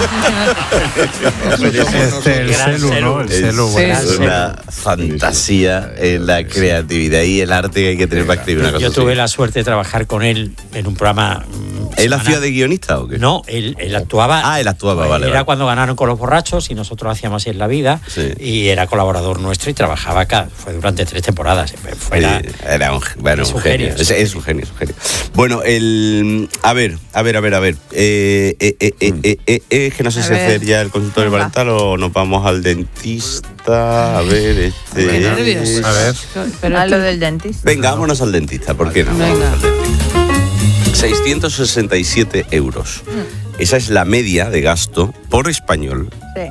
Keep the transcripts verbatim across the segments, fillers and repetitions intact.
Este, el celu, ¿no? El celu, bueno. Es una fantasía en la creatividad y el arte que hay que tener para escribir una cosa Yo así. tuve la suerte de trabajar con él en un programa. ¿Él hacía de guionista o qué? No, él, él actuaba. Ah, él actuaba, vale. Era vale. cuando ganaron con los borrachos y nosotros hacíamos así en la vida. Sí. Y era colaborador nuestro y trabajaba acá. Fue durante tres temporadas. Fuera, Sí, era un, bueno, es un un genio. genio, Es, sí. es un genio, es un genio. Bueno, el. A ver, a ver, a ver, a ver. Eh, eh, eh, eh, eh, eh, eh, es que no sé A si ver. hacer ya el consultorio Venga. parental o nos vamos al dentista. A ver, este. Qué nervios. A ver. Pero a lo del dentista. Venga, vámonos al dentista, ¿por qué no? Venga. Vámonos al dentista. seiscientos sesenta y siete euros. Esa es la media de gasto por español Sí.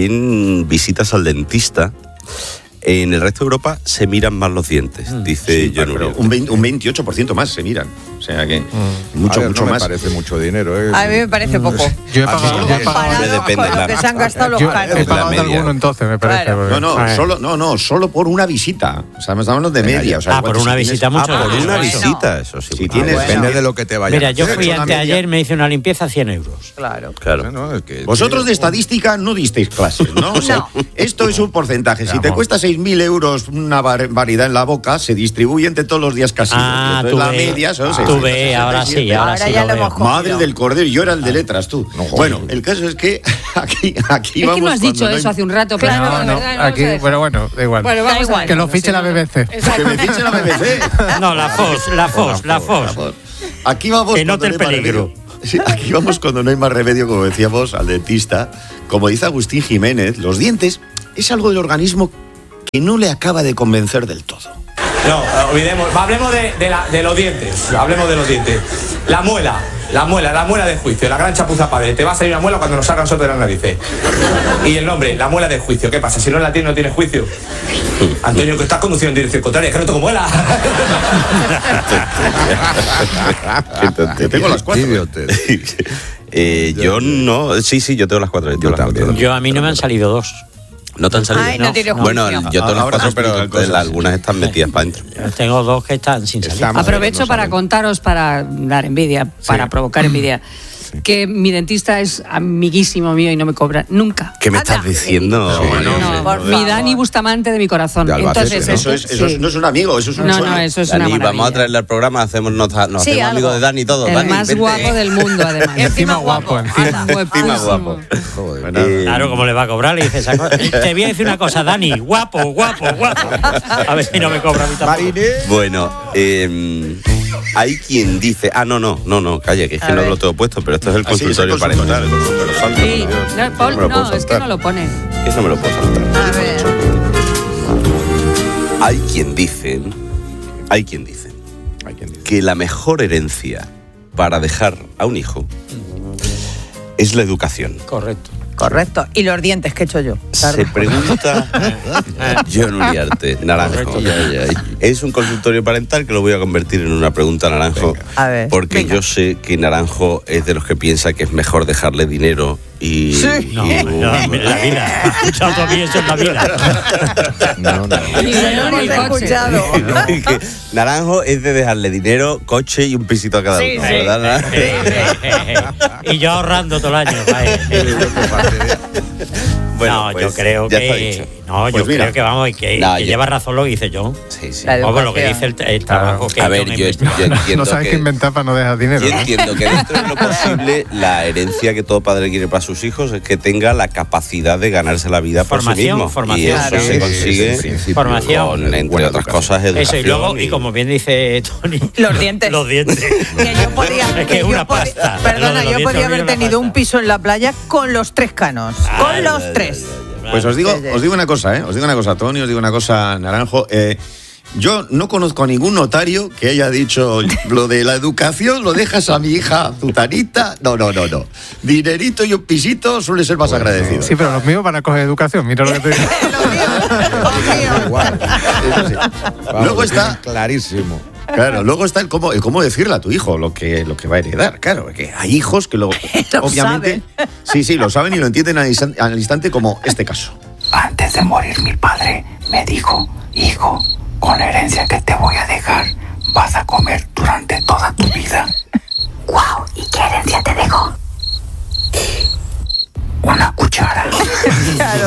en visitas al dentista. En el resto de Europa se miran más los dientes, dice John Pero Uriarte. un, veinte, un veintiocho por ciento más se miran. O sea que mucho, A ver, mucho no me más. parece mucho dinero, ¿eh? A mí me parece poco. Yo he Ah, pagado, sí, yo he sí. pagado, Hombre, Comparado depende con de lo la- que se han gastado los yo caros. he pagado de media. alguno entonces, me parece. Claro. No, no, Ah, solo, no, no, solo por una visita. O sea, estamos hablando de Venga, media. ya. O sea, Ah, por igual una si tienes- visita Ah, mucho. por Bueno, una bueno. visita, eso sí. Si bueno. tienes- bueno. Depende de lo que te vaya Mira, a yo hacer. fui Es una anteayer, media. me hice una limpieza, cien euros. Claro. Claro. No, es que- Vosotros de estadística no disteis clases, ¿no? O sea, No. esto es un porcentaje. Si te Vamos. cuesta seis mil euros una bar- variedad en la boca, se distribuye entre todos los días casi. Ah, Entonces tú la ve, media son tú seiscientos ve, sesenta y ahora siete. sí, ahora, Ahora sí ya lo lo veo. hemos cogido. Madre del cordero, yo era el de letras, tú. bueno, el caso es que aquí, aquí Es vamos que no has cuando dicho no hay- eso hace un rato, pero Claro, no, No, no, ¿verdad? No, aquí, vamos a bueno, bueno, da igual. Bueno, vamos Da igual. a Que lo dejarlo, fiche la sí, B B C. Que me fiche la B B C. No, la F O S, la F O S, la F O S. Aquí vamos Que cuando note el no hay más peligro. remedio. Sí, aquí vamos cuando no hay más remedio, como decíamos, al dentista. Como dice Agustín Jiménez, los dientes es algo del organismo que no le acaba de convencer del todo. No, olvidemos, hablemos de, de, la- de los dientes, hablemos de los dientes. La muela, la muela, la muela de juicio, la gran chapuza padre. Te va a salir una muela cuando nos salgan nosotros de las narices. Y el nombre, la muela de juicio. ¿Qué pasa? Si no la tienes, no tienes juicio. Antonio, que estás conduciendo en dirección contraria, es que no tengo muela. Qué tontería. Yo tengo las cuatro. Idiote. Eh, yo no, sí, sí, yo tengo las cuatro. Yo tengo las también. cuatro. Yo a mí no me han salido dos. ¿No te han salido? Ay, no tiene juicio. Bueno, yo tengo las Ahora cuatro, explica pero cosas. algunas están metidas para adentro. Yo tengo dos que están sin salir. Estamos- Aprovecho no para saben. contaros, para dar envidia, para provocar envidia, que mi dentista es amiguísimo mío y no me cobra nunca. ¿Qué me Anda. estás diciendo? Sí, Bueno, No, por mi favor. Dani Bustamante de mi corazón. De Albacete, Entonces, ¿no? Eso, es, eso sí. es- no es un amigo, eso es un No, sueño. no, eso es una Dani, maravilla. vamos a traerle al programa, hacemos nota, nos Sí, hacemos algo. amigos de Dani y todo. El Dani, más vente. guapo del mundo, además. Y encima guapo, encima. Anda. Encima guapo. Joder. Eh, Claro, ¿cómo le va a cobrar? Le dice esa cosa. Te voy a decir una cosa, Dani, guapo, guapo, guapo. A ver si no me cobra a mí tampoco. Bueno, eh, hay quien dice, ah, no, no, no, no, calla, que es que A no ver. lo tengo puesto, pero esto es el Ah, sí, es el consultorio consultorio, parental. el consultorio. Lo salto, Sí. por Dios. No, Paul, No me lo puedo no, es que saltar. no lo pone. Eso me lo puedo saltar. A ver. Hay quien dice, hay quien dice Hay quien dice. que la mejor herencia para dejar a un hijo es la educación. Correcto. Correcto. Y los dientes que he hecho yo. Se pregunta John Uriarte, Naranjo. Es un consultorio parental que lo voy a convertir en una pregunta, Naranjo. A ver, porque venga. yo sé que Naranjo es de los que piensa que es mejor dejarle dinero y... Sí. No, y- no, en la vida. ¿Has escuchado todavía eso en la vida? No, no. Y bueno, No el te he coche. escuchado. que Naranjo es de dejarle dinero, coche y un pisito a cada Sí, uno, sí. ¿verdad, Naranjo? Y yo ahorrando todo el año. vaya. Bueno, no, pues, yo creo ya está que. dicho. No, Pues yo mira. creo que vamos, y que, No, que yo- lleva razón lo que dice John. Sí, sí. La Vamos, lo que educación. dice el, el trabajo que A John ver, yo, yo investiga. entiendo No sabes que... qué inventar para no dejar dinero. Yo ¿no? entiendo que dentro de lo posible la herencia que todo padre quiere para sus hijos es que tenga la capacidad de ganarse la vida por sí Formación, mismo. formación. Y eso Claro. se Sí, consigue sí, sí, sí. Formación. con, entre Buena otras educación. cosas, educación. Eso, y luego, y como bien dice Tony, Los dientes. los dientes. Que yo podía, Es que que es yo una podía- pasta. Perdona, Lo de los yo dientes podía es haber una tenido pasta. un piso en la playa con los tres canos. Ah, Con ya, los ya, tres. ya, ya, ya. Pues os digo, Sí, sí. os digo una cosa, ¿eh? Os digo una cosa, Tony, os digo una cosa, Naranjo. Eh, yo no conozco a ningún notario que haya dicho lo de la educación, lo dejas a mi hija Zutanita. No, no, no, no. Dinerito y un pisito suele ser más Bueno, agradecido. Sí, pero los míos van a coger educación. Mira lo que te digo. Los míos, los míos. Igual. Eso sí. Vamos, Luego lo está- tienen clarísimo. Claro, luego está el cómo, el cómo decirle a tu hijo lo que, lo que va a heredar. Claro, porque hay hijos que lo, Lo obviamente, saben. sí, sí, lo saben y lo entienden al instan- al instante, como este caso. Antes de morir mi padre me dijo, hijo, con la herencia que te voy a dejar, vas a comer durante toda tu vida. Wow, ¿y qué herencia te dejó?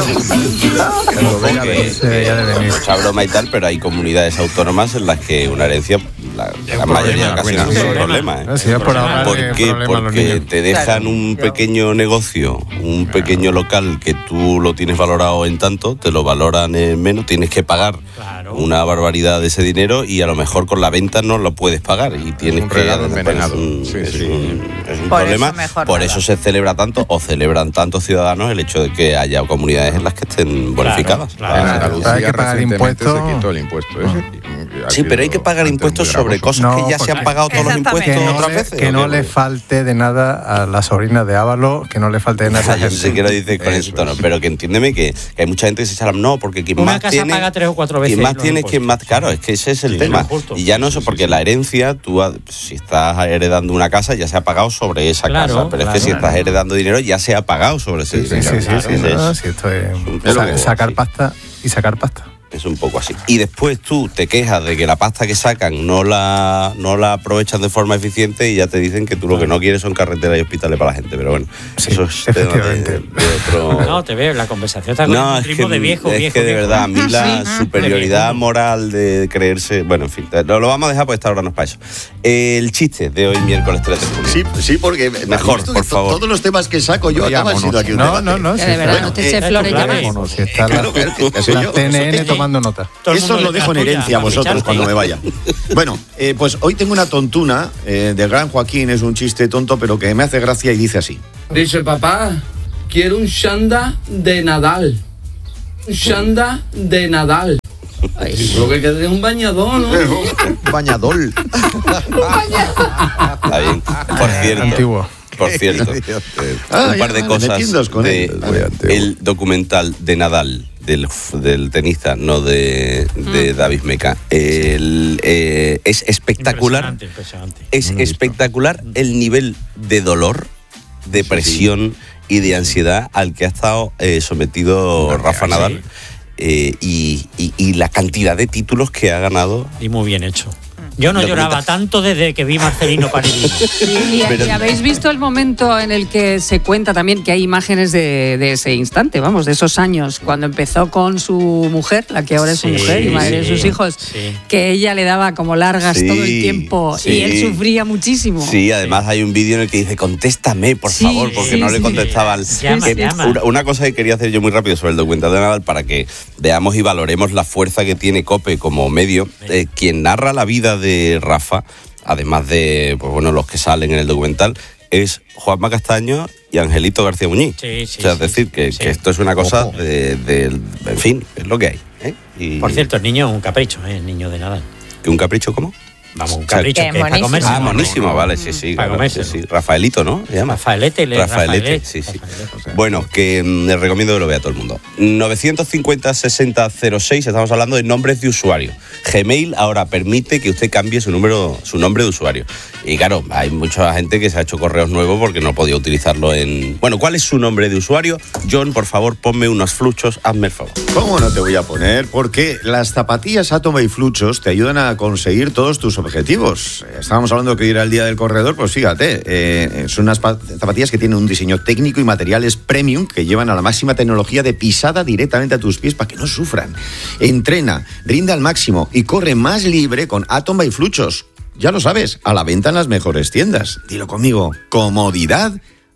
Que, eh, mucha broma y tal, pero hay comunidades autónomas en las que una herencia, la, la mayoría de ocasiones es un problema. ¿eh? Sí, por ¿Por qué? Porque te dejan un pequeño negocio, un pequeño local que tú lo tienes valorado en tanto, te lo valoran en menos, tienes que pagar una barbaridad de ese dinero y a lo mejor con la venta no lo puedes pagar y tienes un que... regalo envenenado. Es un, Sí, es sí. un, es un Por problema. eso mejor Por nada. eso se celebra tanto o celebran tantos ciudadanos el hecho de que haya comunidades en las que estén bonificadas. claro. En Ah, Andalucía hay que pagar recientemente impuestos. se quitó el impuesto ese. Ha Sí, pero hay sido que pagar antes impuestos muy sobre gravoso. cosas No, que ya se han porque- pagado todos los Exactamente. impuestos Que no, otras le, veces. que ¿o no qué? le falte de nada a la sobrina de Ávalo, que no le falte de nada a O sea, esa yo no sé gente. qué lo dice con ese tono, pero que entiéndeme que, que hay mucha gente que se echa la- no, porque quien Una más casa tiene, paga tres o cuatro veces quien más los tiene es quien más impuestos. caro, es que ese es el Sí, tema. sí, justo. Y ya no eso, porque la herencia, tú ha- si estás heredando una casa, ya se ha pagado sobre esa Claro, casa, pero es que claro. si estás heredando dinero, ya se ha pagado sobre ese Sí, dinero. sí, sí, sí, Entonces, no, sí, esto es Es sa- algo sacar así. pasta y sacar pasta. Es un poco así. Y después tú te quejas de que la pasta que sacan no la, no la aprovechan de forma eficiente y ya te dicen que tú lo que no quieres son carreteras y hospitales para la gente. Pero bueno, Sí, eso es tema de, efectivamente. de otro... No, te veo, la conversación está con No, un es que, ritmo de viejo, es viejo, que de viejo. verdad, a mí la Sí. superioridad De viejo. moral de creerse... Bueno, en fin, lo, lo vamos a dejar porque esta hora no es para eso. El chiste de hoy, miércoles tres de junio. Sí, sí, porque Mejor, visto por que favor. Todos los temas que saco yo acaban Vayámonos. siendo aquí un No, debate. no, no. Ya, Si de verdad, está, no te eh, eches eh, flores claro. ya. vámonos, si está la, Claro, claro, que soy la yo. C N N Es que- tomando nota. Todo el Esto mundo os lo detrás dejo en tuya, herencia a para vosotros ficharte. cuando me vaya. Bueno, eh, pues hoy tengo una tontuna eh, del gran Joaquín, es un chiste tonto, pero que me hace gracia y dice así. Dice, papá, quiero un Shanda de Nadal. Un Shanda de Nadal. Ay, lo que queda es un bañador, ¿no? Bañador. Está bien. Por cierto. Antiguo. Por cierto. Ah, un par ya, de cosas metiéndoos con de él. Muy antiguo. el documental de Nadal, del, del tenista, no de, de David Meca. El, eh, es espectacular. Impresionante, impresionante. Es espectacular el nivel de dolor, de presión y de ansiedad al que ha estado eh, sometido Rafa Nadal. Eh, y, y- y la cantidad de títulos que ha ganado. Y muy bien hecho. Yo no Documental. lloraba tanto desde que vi Marcelino Parini. Y, y- Pero- y habéis visto el momento en el que se cuenta también que hay imágenes de, de ese instante, vamos, de esos años, cuando empezó con su mujer, la que ahora es su Sí, mujer y madre de sí, sus hijos, sí. que ella le daba como largas Sí, todo el tiempo sí. y él sufría muchísimo. Sí, además hay un vídeo en el que dice, contéstame, por Sí, favor, porque sí, no le sí. contestaban. Llama, Que llama. Una, una cosa que quería hacer yo muy rápido sobre el documental de Nadal para que veamos y valoremos la fuerza que tiene COPE como medio. Eh, quien narra la vida de Rafa, además de pues bueno, los que salen en el documental, es Juanma Castaño y Angelito García Muñiz. Sí, sí, o sea, es sí, decir, que, sí. que esto es una cosa de, de- En fin, es lo que hay. ¿eh? Y- Por cierto, el niño es un capricho, ¿eh? El niño de Nadal. ¿Que un capricho cómo? Vamos, un O sea, capricho que que es para monísimo. comerse. Ah, monísimo, vale, sí, sí. Para claro, sí, comérselo. sí. Rafaelito, ¿no? Se llama. Rafaelete, le- Rafaelete, Rafaelete. sí, sí. Rafaelete. Bueno, que mm, les recomiendo que lo vea todo el mundo. novecientos cincuenta sesenta cero seis, estamos hablando de nombres de usuario. Gmail ahora permite que usted cambie su número, su nombre de usuario. Y claro, hay mucha gente que se ha hecho correos nuevos porque no podía utilizarlo en... Bueno, ¿cuál es su nombre de usuario? John, por favor, ponme unos fluchos, hazme el favor. ¿Cómo no te voy a poner? Porque las zapatillas Atoma y Fluchos te ayudan a conseguir todos tus objetivos. Estábamos hablando que hoy era el día del corredor, pues fíjate, eh, son unas pa- zapatillas que tienen un diseño técnico y materiales premium que llevan a la máxima tecnología de pisada directamente a tus pies para que no sufran. Entrena, rinde al máximo y corre más libre con Atoma y Fluchos. Ya lo sabes, a la venta en las mejores tiendas. Dilo conmigo, comodidad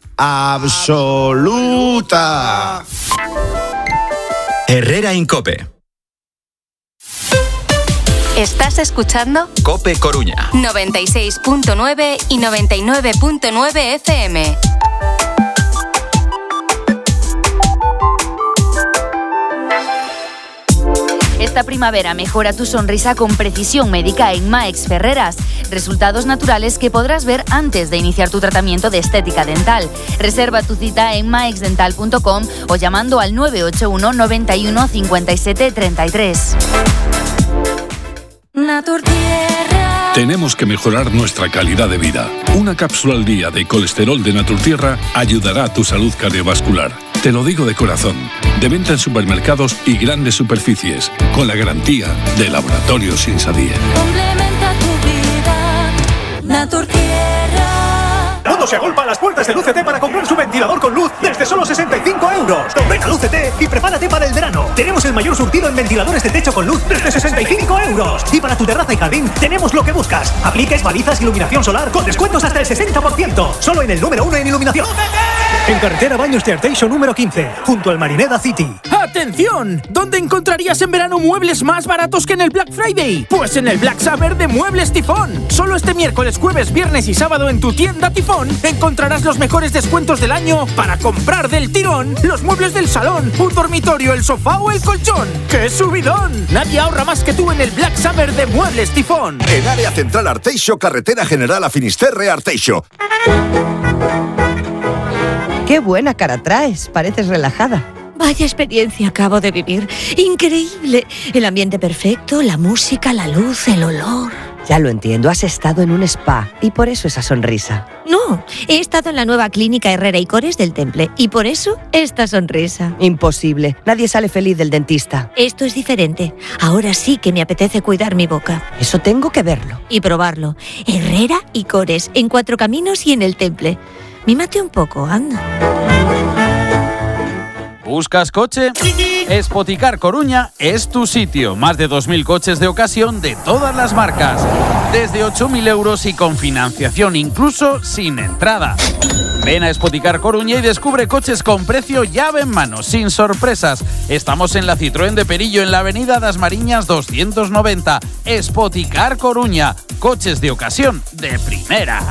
absoluta. Herrera Incope. Estás escuchando Cope Coruña. noventa y seis punto nueve y noventa y nueve punto nueve F M. Esta primavera mejora tu sonrisa con precisión médica en Maex Ferreras. Resultados naturales que podrás ver antes de iniciar tu tratamiento de estética dental. Reserva tu cita en maeix dental punto com o llamando al nueve ocho uno, noventa y uno, cincuenta y siete, treinta y tres. Naturtierra. Tenemos que mejorar nuestra calidad de vida. Una cápsula al día de colesterol de Naturtierra ayudará a tu salud cardiovascular. Te lo digo de corazón. De venta en supermercados y grandes superficies, con la garantía de Laboratorios Insadie. Complementa tu vida. Naturtierra. mundo se agolpa a las puertas de Lucete para comprar su ventilador con luz desde solo sesenta y cinco euros. Ven a Lucete y prepárate para el verano. Tenemos el mayor surtido en ventiladores de techo con luz desde sesenta y cinco euros. Y para tu terraza y jardín tenemos lo que buscas. Apliques, balizas, iluminación solar con descuentos hasta el sesenta por ciento. Solo en el número uno en iluminación. En carretera Baños de Arteixo número quince, junto al Marineda City. ¡Atención! ¿Dónde encontrarías en verano muebles más baratos que en el Black Friday? Pues en el Black Summer de Muebles Tifón. Solo este miércoles, jueves, viernes y sábado en tu tienda Tifón encontrarás los mejores descuentos del año para comprar del tirón los muebles del salón, un dormitorio, el sofá o el colchón. ¡Qué subidón! Nadie ahorra más que tú en el Black Summer de Muebles Tifón. En área central Arteixo, carretera general a Finisterre, Arteixo. ¡Qué buena cara traes! Pareces relajada. Vaya experiencia acabo de vivir. Increíble. El ambiente perfecto, la música, la luz, el olor. Ya lo entiendo, has estado en un spa y por eso esa sonrisa. No, he estado en la nueva clínica Herrera y Cores del Temple y por eso esta sonrisa. Imposible, nadie sale feliz del dentista. Esto es diferente. Ahora sí que me apetece cuidar mi boca. Eso tengo que verlo. Y probarlo. Herrera y Cores, en Cuatro Caminos y en el Temple. Mímate un poco, anda. ¿Buscas coche? Spoticar Coruña es tu sitio. Más de dos mil coches de ocasión de todas las marcas. Desde ocho mil euros y con financiación, incluso sin entrada. Ven a Spoticar Coruña y descubre coches con precio llave en mano, sin sorpresas. Estamos en la Citroën de Perillo, en la avenida Das Mariñas doscientos noventa. Spoticar Coruña. Coches de ocasión de primera.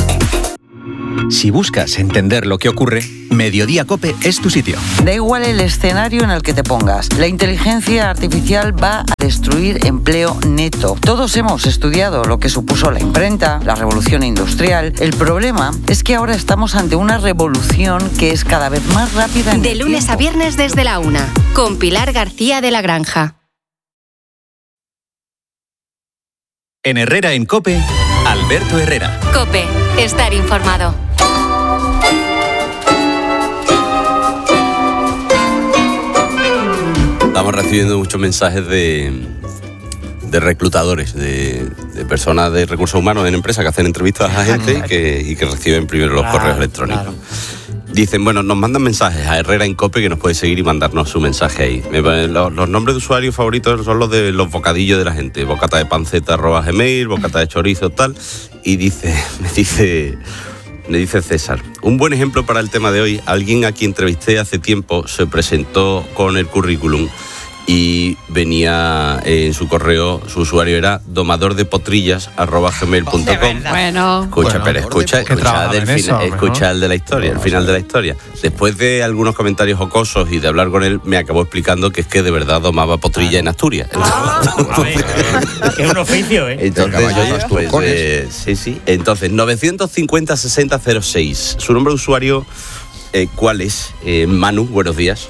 Si buscas entender lo que ocurre, Mediodía Cope es tu sitio. Da igual el escenario en el que te pongas. La inteligencia artificial va a destruir empleo neto. Todos hemos estudiado lo que supuso la imprenta, la revolución industrial. El problema es que ahora estamos ante una revolución que es cada vez más rápida. En de lunes a viernes desde la una, con Pilar García de la Granja. En Herrera en Cope, Alberto Herrera. Cope, estar informado. Estamos recibiendo muchos mensajes de, de reclutadores, de, de personas de recursos humanos en empresas que hacen entrevistas a gente y que, y que reciben primero los claro, correos electrónicos. Claro. Dicen, bueno, nos mandan mensajes a Herrera en Cope, que nos puede seguir y mandarnos su mensaje ahí. Los, los nombres de usuarios favoritos son los de los bocadillos de la gente. Bocata de panceta arroba gmail, bocata de chorizo, tal. Y dice, me dice, me dice César, un buen ejemplo para el tema de hoy, alguien a quien entrevisté hace tiempo se presentó con el currículum y venía en su correo, su usuario era domadordepotrillas arroba gmail punto com. Bueno, escucha, bueno, pero escucha, escucha, del fin, eso, escucha el de la historia, el final de la historia. Después de algunos comentarios jocosos y de hablar con él, me acabó explicando que es que de verdad domaba potrilla en Asturias. Ah, que es un oficio, ¿eh? Entonces, pues, eh, sí, sí. Entonces, novecientos cincuenta sesenta cero seis. Su nombre de usuario, eh, ¿cuál es? Eh, Manu, buenos días.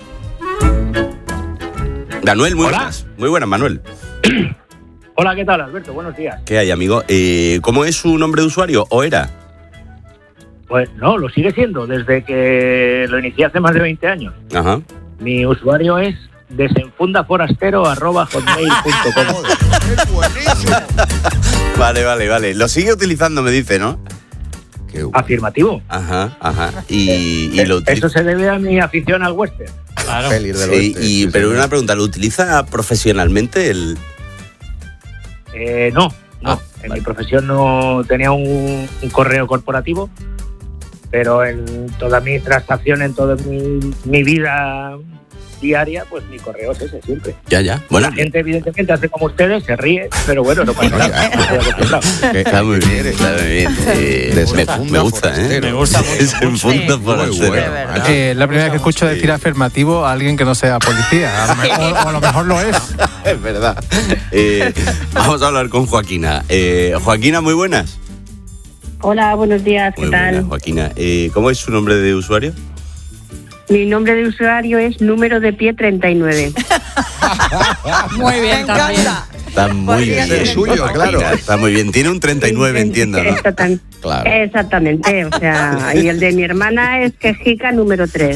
Manuel, muy Hola. buenas. Muy buenas, Manuel. Hola, ¿qué tal, Alberto? Buenos días. ¿Qué hay, amigo? Eh, ¿Cómo es su nombre de usuario o era? Pues no, lo sigue siendo desde que lo inicié hace más de veinte años. Ajá. Mi usuario es desenfundaforastero arroba hotmail punto com. Vale, vale, vale. Lo sigue utilizando, me dice, ¿no? Afirmativo. Ajá, ajá. Y, y lo utiliza... Eso se debe a mi afición al western. Claro. Sí, y, pero una pregunta, ¿lo utiliza profesionalmente el...? Eh, no, no. Ah, en vale. mi profesión no tenía un, un correo corporativo, pero en toda mi transacción, en toda mi, mi vida diaria, pues mi correo es ese siempre. Ya, ya. Bueno, la gente evidentemente hace como ustedes, se ríe, pero bueno, no pasa nada. Está muy bien, está muy bien. Eh, me, me gusta, ¿eh? Me gusta mucho. Desenfunda forastero. Eh, la primera vez que escucho decir sí. afirmativo a alguien que no sea policía. A lo mejor, o a lo mejor lo es. Es verdad. Eh, vamos a hablar con Joaquina. Eh, Joaquina, muy buenas. Hola, buenos días, ¿qué muy tal? Buenas, Joaquina. Eh, ¿Cómo es su nombre de usuario? Mi nombre de usuario es número de pie treinta y nueve. Muy bien, también. Está muy bien. Es suyo, claro. Está muy bien. Tiene un treinta y nueve, entiendo, ¿no? Exactamente. Claro. Exactamente. O sea, y el de mi hermana es quejica número tres.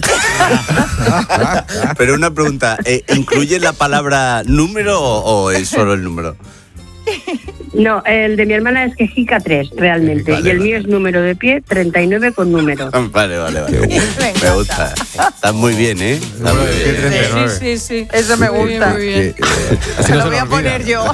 Pero una pregunta, ¿eh, ¿incluye la palabra número o, o es solo el número? No, el de mi hermana es quejica tres, realmente. Vale, y el vale. mío es número de pie, treinta y nueve con número. Vale, vale, vale. Me gusta. Está muy bien, ¿eh? Está muy bien. Sí, sí, sí. Eso me gusta. Muy bien. Así Lo no se voy a olvida. poner yo.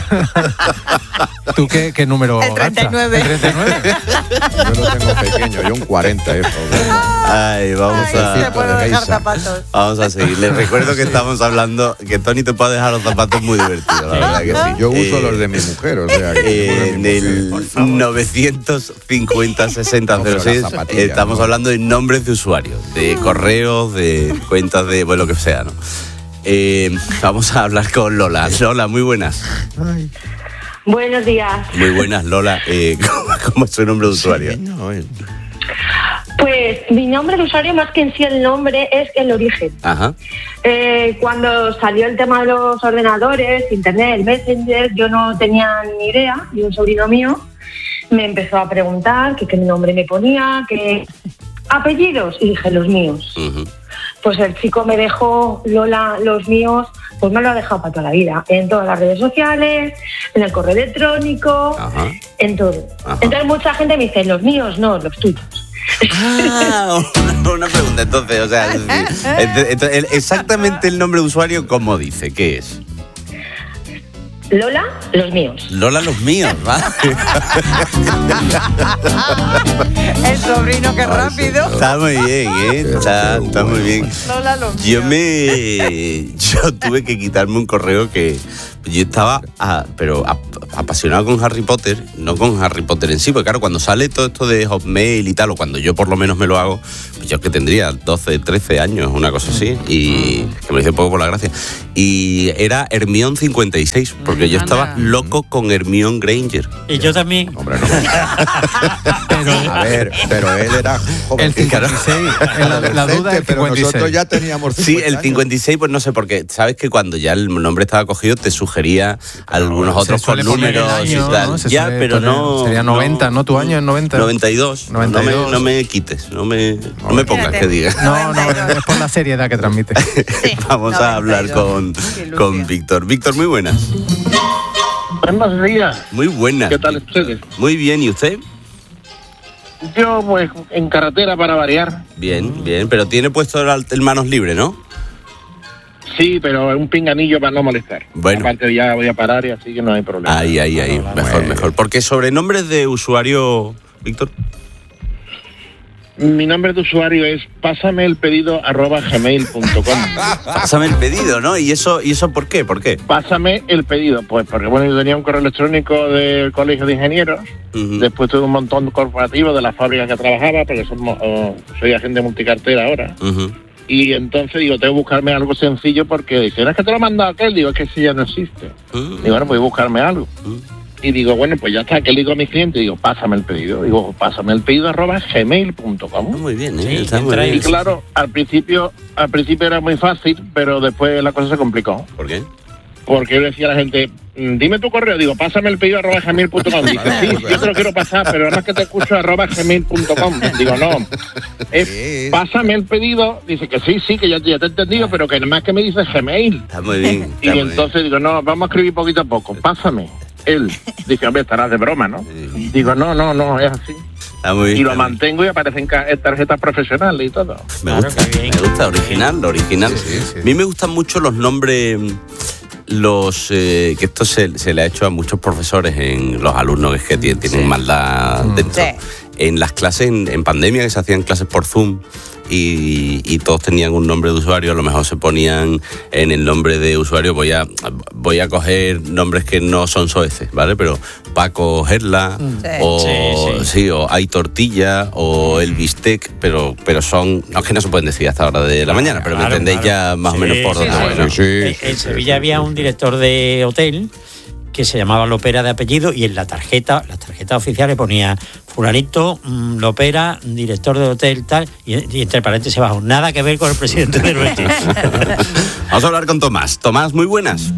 ¿Tú qué, qué número? El treinta y nueve. ¿El treinta y nueve? Yo lo tengo pequeño, yo un cuarenta, eso. Ay, vamos Ay, a... te puedo dejar zapatos. Vamos a seguir. Les recuerdo que estamos hablando, que Tony te puede dejar los zapatos muy divertidos, la verdad que sí. Yo uso Eh, los de mi mujer, o sea, que eh, en el novecientos cincuenta sesenta cero seis No, pero las zapatillas, estamos ¿no? hablando de nombres de usuarios, de correos, de cuentas de, bueno, lo que sea, ¿no? Eh, vamos a hablar con Lola. Lola, muy buenas. Buenos días. Muy buenas, Lola. Eh, ¿cómo, cómo es su nombre de usuario? Pues mi nombre de usuario, más que en sí el nombre, es el origen. Ajá. Eh, cuando salió el tema de los ordenadores, internet, el Messenger, yo no tenía ni idea, y un sobrino mío me empezó a preguntar que qué nombre me ponía, qué apellidos, y dije los míos. Ujú. Pues el chico me dejó Lola, los míos, pues me lo ha dejado para toda la vida, en todas las redes sociales, en el correo electrónico, Ajá. en todo. Ajá. Entonces mucha gente me dice, los míos no, los tuyos. Ah, una, una pregunta, entonces, o sea, es decir, ent- ent- el- exactamente el nombre de usuario, ¿cómo dice? ¿Qué es? Lola, los míos. Lola, los míos, ¿va? El sobrino, qué rápido. Está muy bien, ¿eh? Está, está muy bien. Lola, lo Yo me... Yo tuve que quitarme un correo que... Yo estaba, ah, pero ap- apasionado con Harry Potter, no con Harry Potter en sí, porque claro, cuando sale todo esto de Hotmail y tal, o cuando yo por lo menos me lo hago, pues yo es que tendría doce, trece años, una cosa así, y que me hice un poco por la gracia. Y era Hermione cincuenta y seis, porque yo estaba loco con Hermione Granger. Y yo también. Hombre, no. A ver, pero él era joven. El cincuenta y seis, la, la duda es el pero cincuenta y seis. nosotros ya teníamos Sí, cincuenta el años. cincuenta y seis, pues no sé, porque sabes que cuando ya el nombre estaba cogido te sugería algunos Se otros con suele poner el números año, y tal. ¿no? Se Ya, suele pero poner- no... Sería noventa, ¿no? ¿Tu año es noventa? noventa y dos. noventa y dos. No me, no me quites, no me, no me pongas que diga. No, no, es por la seriedad que transmite. Vamos a hablar con, con Víctor. Víctor, muy buenas. Buenos días. Muy buenas. ¿Qué tal ustedes? Muy bien, ¿y usted? Yo, pues, en carretera para variar. Bien, bien, pero tiene puesto el, el manos libres, ¿no? Sí, pero es un pinganillo para no molestar. Bueno. Aparte ya voy a parar y así que no hay problema. Ahí, ahí, ahí. Mejor, mejor. Porque sobre nombres de usuario, Víctor. Mi nombre de usuario es pásame el pedido arroba gmail punto com. Pásame el pedido, ¿no? ¿Y eso, ¿Y eso por qué? ¿Por qué? Pásame el pedido, pues porque bueno, yo tenía un correo electrónico del Colegio de Ingenieros, Uh-huh. después tuve un montón corporativo de las fábricas que trabajaba, porque somos, oh, soy agente multicartera ahora. Uh-huh. Y entonces digo, tengo que buscarme algo sencillo porque dicen, es que te lo he mandado aquel, digo, es que ese ya no existe. Uh-huh. Digo, bueno, pues voy a buscarme algo. Uh-huh. Y digo, bueno, pues ya está, que le digo a mis clientes, digo, pásame el pedido. Digo, pásame el pedido arroba gmail punto com. Muy bien, ¿eh? Sí, Está muy bien. y claro, al principio, al principio era muy fácil, pero después la cosa se complicó. ¿Por qué? Porque yo le decía a la gente, dime tu correo, digo, pásame el pedido arroba gmail punto com. Dice, sí, yo te lo quiero pasar, pero además que te escucho arroba gmail punto com. Digo, no, es pásame el pedido. Dice que sí, sí, que ya, ya te he entendido, pero que además que me dice Gmail. Está muy bien. Y entonces digo, no, vamos a escribir poquito a poco, pásame. Él dice, hombre, estarás de broma, ¿no? Digo, no, no, no, es así. Está muy bien. Y lo mantengo y aparecen ca- tarjetas profesionales y todo. Me gusta, me gusta, original, original. A mí me gustan mucho los nombres, los eh, que esto se, se le ha hecho a muchos profesores en los alumnos que, es que tienen, tienen maldad dentro. Sí. En las clases, en, en pandemia, que se hacían clases por Zoom, y, y todos tenían un nombre de usuario, a lo mejor se ponían en el nombre de usuario, voy a voy a coger nombres que no son soeces, ¿vale? Pero Paco Gerla, Sí. o Sí, sí, sí. o Hay Tortilla, o El Bistec, pero, pero son, no es que no se pueden decir hasta hora de la mañana, pero me Claro, entendéis claro. ya más o Sí, menos por sí, dónde sí, voy, ¿no? sí. En, en Sevilla había un director de hotel que se llamaba Lopera de apellido y en la tarjeta, las tarjetas oficiales ponía fulanito, mmm, Lopera, director de hotel, tal, y, y entre paréntesis abajo, nada que ver con el presidente del hotel. Vamos a hablar con Tomás. Tomás, muy buenas.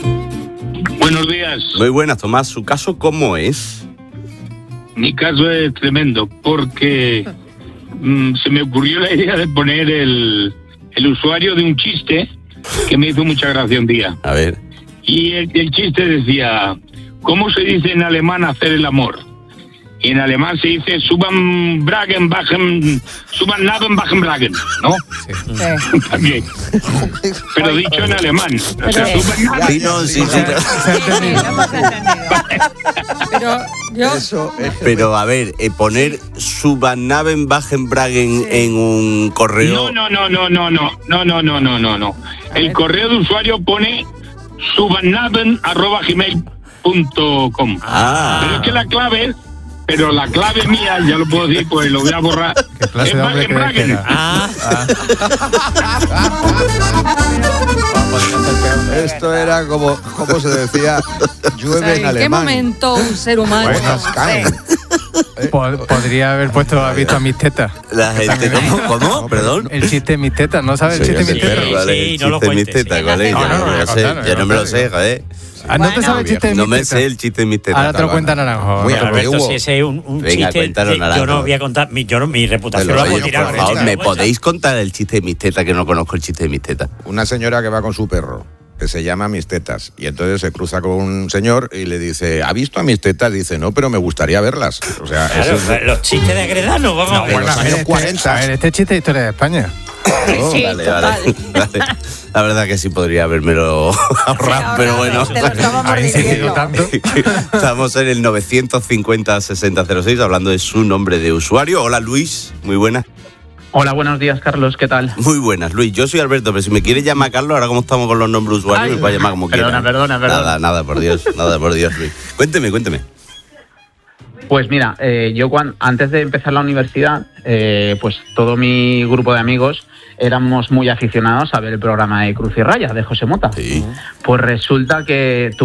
Buenos días. Muy buenas, Tomás. ¿Su caso cómo es? Mi caso es tremendo porque mm, se me ocurrió la idea de poner el, el usuario de un chiste que me hizo mucha gracia un día. A ver. Y el, el chiste decía, ¿cómo se dice en alemán hacer el amor? Y en alemán se dice suban bragen, bajen, suban naben, bajen bragen, ¿no? Sí. También. Pero dicho en alemán. O sea, suban naben. Sí, no, sí, sí. Pero yo... Eso es. Pero a ver, eh, poner Subannaben Bajenbragen en un correo. No, no, no, no, no, no, no, no, no, no, no, no. El correo de usuario pone subannaben arroba gmail punto com. Ah. Pero es que la clave, pero la clave mía, ya lo puedo decir, pues lo voy a borrar. ¿Qué clase Es de hombre crees que Bajenbragen. era? Ah, Esto era como, como se decía, llueve ¿En en qué alemán. momento un ser humano... Buenas can. Po- Podría haber puesto, has visto a mis tetas. La gente, ¿cómo? ¿Cómo? Perdón. El chiste de mis tetas, ¿no sabes el Sí, chiste de mis sí, tetas? sí, ¿cuál es sí, el no lo chiste de mis cuentes, tetas? sí. ¿Cuál es? No, Yo no, no me no, lo no, sé, no, no, yo no me no, lo sé, joder. Ah, ¿no te sabes el chiste de mis No me tetas? sé el chiste de mis tetas. Ahora te lo Catalana. cuenta Naranjo. Muy No te bien, lo- Alberto, Hugo. si ese es un, un Venga, chiste, cuéntalo, que yo Naranjo. no voy a contar, mi, yo no, mi reputación Pero la voy a oye, tirar. por Por favor, ¿me vergüenza. podéis contar el chiste de mis tetas? Que no conozco el chiste de mis tetas. Una señora que va con su perro, que se llama Mis Tetas, y entonces se cruza con un señor y le dice, ¿ha visto a mis tetas? Dice, no, pero me gustaría verlas. O sea, Claro, eso es- los chistes de Agredano, vamos a ver. bueno, A ver, años este- cuarenta. A ver, este chiste de historia de España. Oh, Sí, vale, total. vale, vale. La verdad que sí podría habérmelo ahorrado, pero bueno. Te lo estábamos Ha incidido diciendo. tanto. Estamos en el novecientos cincuenta sesenta cero seis hablando de su nombre de usuario. Hola Luis, muy buenas. Hola, buenos días, Carlos, ¿qué tal? Muy buenas, Luis. Yo soy Alberto, pero si me quieres llamar Carlos, ahora como estamos con los nombres usuarios, Ay, me puedes llamar como perdona, quieras. perdona, perdona. Nada, nada, por Dios, nada, por Dios, Luis. Cuénteme, cuénteme. Pues mira, eh, yo cuan- antes de empezar la universidad, eh, pues todo mi grupo de amigos éramos muy aficionados a ver el programa de Cruz y Raya, de José Mota. Sí. Pues resulta que tu